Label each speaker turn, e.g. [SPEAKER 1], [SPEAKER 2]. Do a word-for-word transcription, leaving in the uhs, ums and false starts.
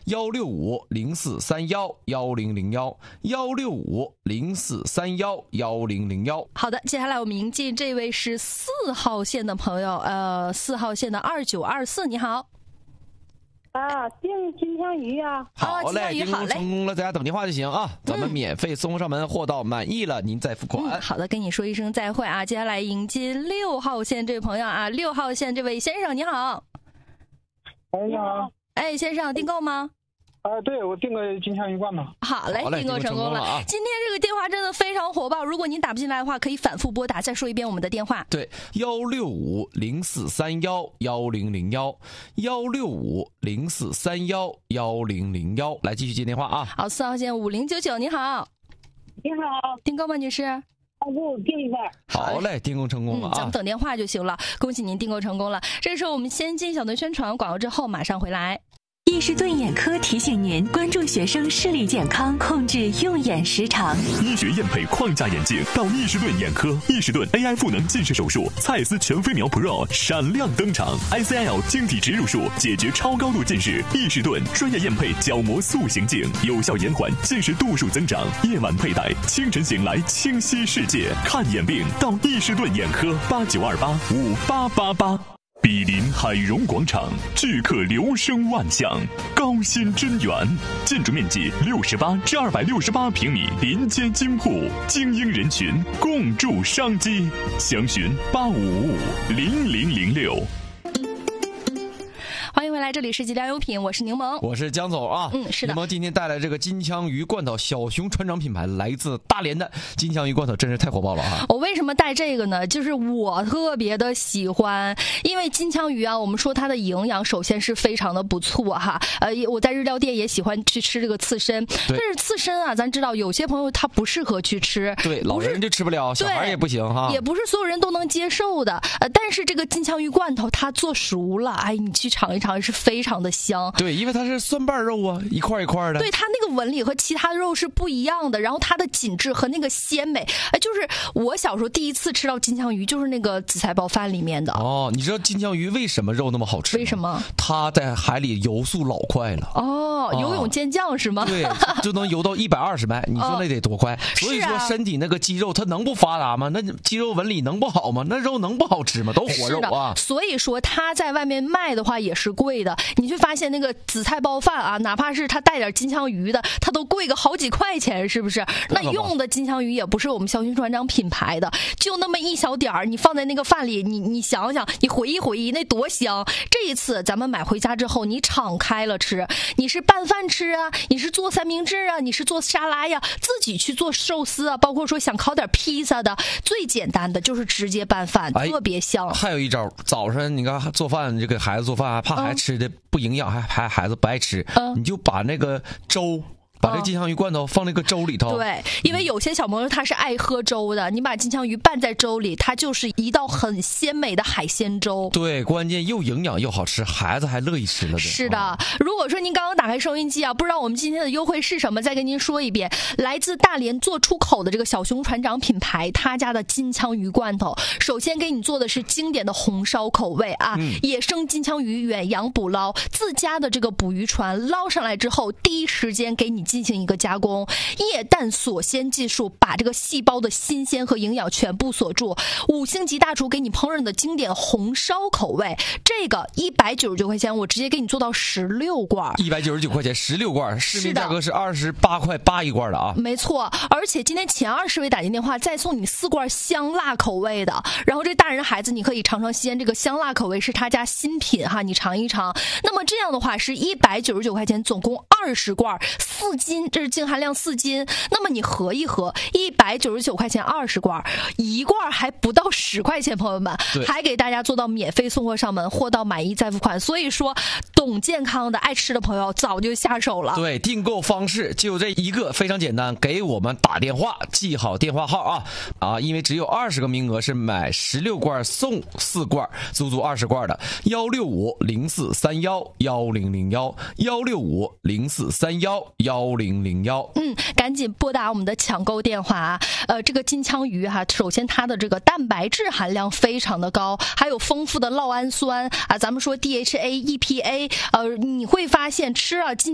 [SPEAKER 1] 幺六五零四三幺幺零零幺幺六五零四三幺幺零零幺。
[SPEAKER 2] 好的，接下来我们迎进这位是四号线的朋友，呃，四号线的二九二四，你好。
[SPEAKER 3] 啊，订金枪鱼啊！
[SPEAKER 1] 好嘞，订购成功了，大家等电话就行啊，咱们免费送上门，货到满意了您再付款、
[SPEAKER 2] 嗯。好的，跟你说一声再会啊！接下来迎接六号线这位朋友啊，六号线这位先生你好。
[SPEAKER 4] 哎，你好。
[SPEAKER 2] 哎，先生订购吗？
[SPEAKER 4] 啊，对，我订个金枪鱼罐嘛。
[SPEAKER 2] 好嘞，订购成功了啊！今天这个电话真的非常火爆，如果您打不进来的话，可以反复拨打。再说一遍我们的电话，
[SPEAKER 1] 对，幺六五零四三幺幺零零幺幺六五零四三幺幺零零幺，来继续接电话啊！
[SPEAKER 2] 好，四号线五零九九，你好。
[SPEAKER 3] 你好，
[SPEAKER 2] 订购吗，女士？
[SPEAKER 3] 要不订一份。
[SPEAKER 1] 好嘞，订购成功了啊！
[SPEAKER 2] 嗯、咱们等电话就行了，恭喜您订购成功了。这个时候我们先进小段宣传广告，之后马上回来。
[SPEAKER 5] 易士顿眼科提醒您关注学生视力健康，控制用眼时长。
[SPEAKER 6] 医学验配框架眼镜到易士顿眼科，易士顿 A I 赋能近视手术，蔡司全飞秒 Pro 闪亮登场 ，I C L 晶体植入术解决超高度近视。易士顿专业验配角膜塑形镜，有效延缓近视度数增长。夜晚佩戴，清晨醒来清晰视界。看眼病到易士顿眼科，八九二八五八八八。毗邻海荣广场，聚客流声万象，高新真源，建筑面积六十八至二百六十八平米，临街金铺，精英人群共筑商机。详询八五五五零零零六。
[SPEAKER 2] 欢迎回来，这里是吉良优品，我是柠檬，
[SPEAKER 1] 我是江总啊。
[SPEAKER 2] 嗯，是的。
[SPEAKER 1] 柠檬今天带来这个金枪鱼罐头，小熊船长品牌来自大连的金枪鱼罐头，真是太火爆了啊！
[SPEAKER 2] 我为什么带这个呢？就是我特别的喜欢，因为金枪鱼啊，我们说它的营养首先是非常的不错哈。呃，我在日料店也喜欢去吃这个刺身，但是刺身啊，咱知道有些朋友他不适合去吃，
[SPEAKER 1] 对，老人就吃不了，小孩也不行哈，
[SPEAKER 2] 也不是所有人都能接受的。呃，但是这个金枪鱼罐头它做熟了，哎，你去尝一尝。是非常的香，
[SPEAKER 1] 对，因为它是蒜瓣肉啊，一块一块的，
[SPEAKER 2] 对，它那个纹理和其他的肉是不一样的，然后它的紧致和那个鲜美，哎，就是我小时候第一次吃到金枪鱼，就是那个紫菜包饭里面的。
[SPEAKER 1] 哦，你知道金枪鱼为什么肉那么好吃吗？
[SPEAKER 2] 为什么？
[SPEAKER 1] 它在海里游速老快了。
[SPEAKER 2] 哦，游泳健将是吗？
[SPEAKER 1] 对，就能游到一百二十迈，你说那得多快？哦、所以说身体那个肌肉它能不发达吗？那肌肉纹理能不好吗？那肉能不好吃吗？都活肉啊。
[SPEAKER 2] 所以说它在外面卖的话也是贵的。你去发现那个紫菜包饭啊，哪怕是它带点金枪鱼的，它都贵个好几块钱，是不是？那用的金枪鱼也不是我们小熊船长品牌的，就那么一小点儿，你放在那个饭里，你你想想，你回忆回忆，那多香！这一次咱们买回家之后，你敞开了吃，你是拌饭吃啊，你是做三明治啊，你是做沙拉呀，自己去做寿司啊，包括说想烤点披萨的，最简单的就是直接拌饭，哎、特别香。
[SPEAKER 1] 还有一招，早上你看做饭，这个孩子做饭，怕孩子吃的不营养，还还孩子不爱吃，嗯、你就把那个粥。把这个金枪鱼罐头放那个粥里头，
[SPEAKER 2] 对，因为有些小朋友他是爱喝粥的，你把金枪鱼拌在粥里，它就是一道很鲜美的海鲜粥。
[SPEAKER 1] 对，关键又营养又好吃，孩子还乐意吃了的。
[SPEAKER 2] 是的，哦、如果说您刚刚打开收音机啊，不知道我们今天的优惠是什么，再跟您说一遍，来自大连做出口的这个小熊船长品牌，他家的金枪鱼罐头，首先给你做的是经典的红烧口味啊，嗯、野生金枪鱼远洋捕捞，自家的这个捕鱼船捞上来之后，第一时间给你进行一个加工，液氮锁鲜技术把这个细胞的新鲜和营养全部锁住，五星级大厨给你烹饪的经典红烧口味，这个一百九十九块钱我直接给你做到十六罐，
[SPEAKER 1] 一百九十九块钱十六罐，市面价格是二十八块八一罐的啊。
[SPEAKER 2] 没错，而且今天前二十位打进电话再送你四罐香辣口味的，然后这大人孩子你可以尝尝鲜，这个香辣口味是他家新品哈，你尝一尝。那么这样的话是一百九十九块钱，总共二十罐，四斤。这是净含量四斤，那么你合一合，一百九十九块钱二十罐，一罐还不到十块钱，朋友们，还给大家做到免费送货上门，货到满意再付款。所以说，懂健康的、爱吃的朋友早就下手了。
[SPEAKER 1] 对，订购方式就这一个，非常简单，给我们打电话，记好电话号啊啊，因为只有二十个名额，是买十六罐送四罐，足足二十罐的，幺六五零四三幺幺零零幺幺六五零四三幺幺零零幺。
[SPEAKER 2] 嗯，赶紧拨打我们的抢购电话啊！呃，这个金枪鱼哈，首先它的这个蛋白质含量非常的高，还有丰富的酪氨酸啊，咱们说 D H A、E P A， 呃，你会发现吃了金